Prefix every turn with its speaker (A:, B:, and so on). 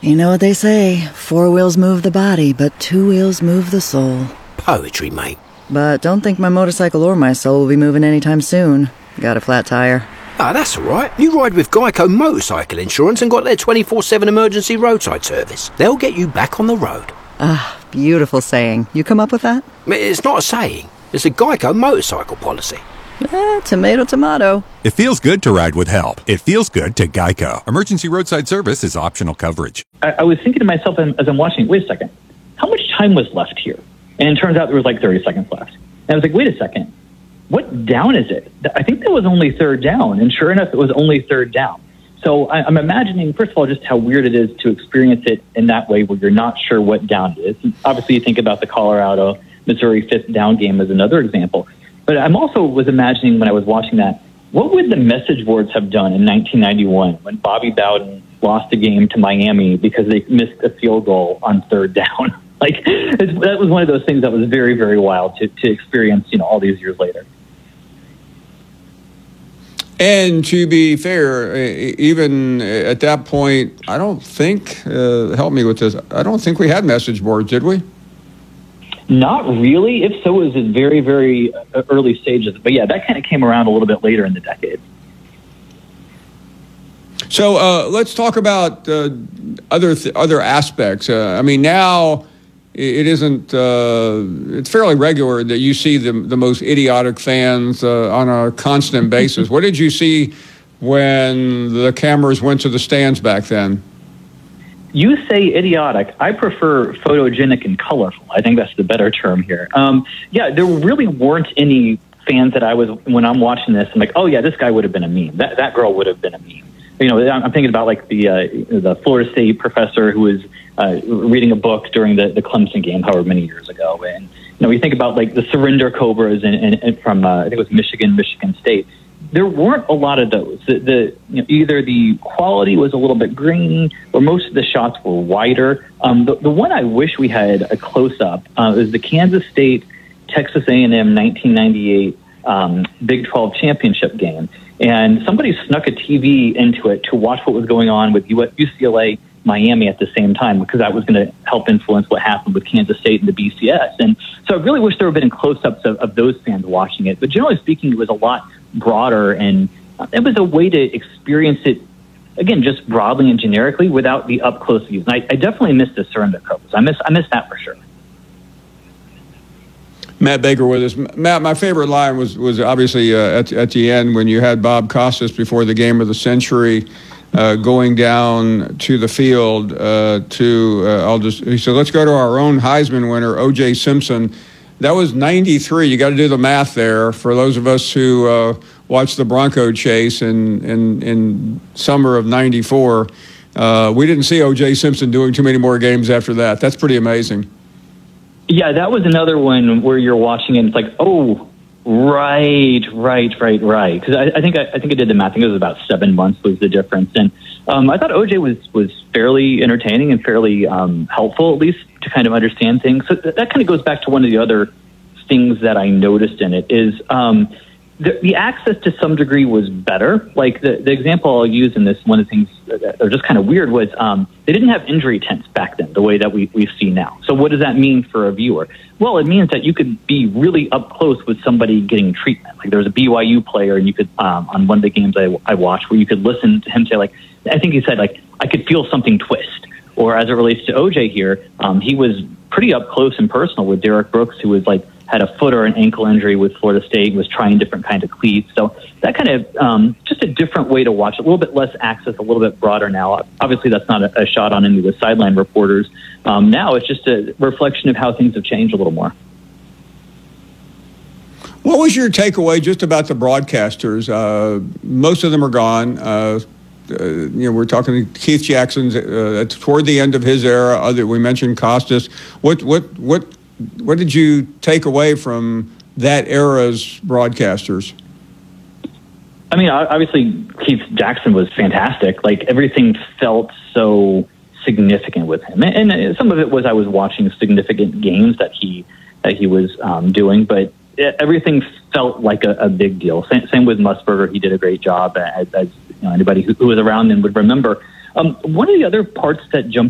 A: You know what they say, 4 wheels move the body, but 2 wheels move the soul.
B: Poetry, mate.
A: But don't think my motorcycle or my soul will be moving anytime soon. Got a flat tire.
B: Ah, that's all right. You ride with Geico Motorcycle Insurance and got their 24/7 emergency roadside service. They'll get you back on the road.
A: Ah, beautiful saying. You come up with that?
B: It's not a saying. It's a Geico motorcycle policy.
A: Tomato, tomato.
C: It feels good to ride with help. It feels good to Geico. Emergency roadside service is optional coverage.
D: I was thinking to myself as I'm watching, wait a second, how much time was left here? And it turns out there was like 30 seconds left. And I was like, wait a second, what down is it? I think that was only third down. And sure enough, it was only third down. So I'm imagining, first of all, just how weird it is to experience it in that way where you're not sure what down it is. And obviously, you think about the Colorado, Missouri 5th down game as another example. But I'm also was imagining when I was watching that, what would the message boards have done in 1991 when Bobby Bowden lost a game to Miami because they missed a field goal on third down? Like, that was one of those things that was very, very wild to experience, all these years later.
E: And to be fair, even at that point, I don't think, help me with this, I don't think we had message boards, did we?
D: Not really. If so, it was at very, very early stages. But yeah, that kind of came around a little bit later in the decade.
E: So let's talk about other aspects. Now it isn't. It's fairly regular that you see the most idiotic fans on a constant basis. What did you see when the cameras went to the stands back then?
D: You say idiotic. I prefer photogenic and colorful. I think that's the better term here. There really weren't any fans that when I'm watching this, I'm like, oh yeah, this guy would have been a meme. That girl would have been a meme. I'm thinking about like the Florida State professor who was reading a book during the Clemson game, however many years ago. And, we think about like the Surrender Cobras and from, I think it was Michigan State. There weren't a lot of those. Either the quality was a little bit grainy or most of the shots were wider. The one I wish we had a close-up is the Kansas State Texas A&M 1998 Big 12 championship game. And somebody snuck a TV into it to watch what was going on with UCLA Miami at the same time, because that was going to help influence what happened with Kansas State and the BCS. And so I really wish there would have been close-ups of those fans watching it. But generally speaking, it was a lot broader, and it was a way to experience it, again, just broadly and generically without the up-close views. And I definitely miss the Surrender Cobras. I miss that for sure.
E: Matt Baker with us. Matt, my favorite line was obviously at the end when you had Bob Costas before the game of the century going down to the field he said, let's go to our own Heisman winner, O.J. Simpson. That was 93. You got to do the math there. For those of us who watched the Bronco chase in summer of 94, we didn't see O.J. Simpson doing too many more games after that. That's pretty amazing.
D: Yeah, that was another one where you're watching it and it's like, oh, right. Because I think I did the math. I think it was about 7 months was the difference. And I thought OJ was fairly entertaining and fairly helpful, at least to kind of understand things. So that kind of goes back to one of the other things that I noticed in it is the access to some degree was better. Like the example I'll use in this, one of the things that are just kind of weird was they didn't have injury tents back then the way that we see now. So what does that mean for a viewer? Well, it means that you could be really up close with somebody getting treatment. Like there was a BYU player, and you could on one of the games I watched where you could listen to him say, like, I think he said, like, I could feel something twist. Or as it relates to OJ here, he was pretty up close and personal with Derek Brooks, who was like had a foot or an ankle injury with Florida State, was trying different kinds of cleats. So that kind of just a different way to watch it, a little bit less access, a little bit broader now. Obviously, that's not a shot on any of the sideline reporters. Now it's just a reflection of how things have changed a little more.
E: What was your takeaway just about the broadcasters? Most of them are gone. We're talking to Keith Jackson toward the end of his era. We mentioned Costas. What did you take away from that era's broadcasters?
D: I mean, obviously, Keith Jackson was fantastic. Like, everything felt so significant with him. And some of it was I was watching significant games that he was doing, but everything felt like a big deal. Same with Musburger. He did a great job, as anybody who was around then would remember. One of the other parts that jumped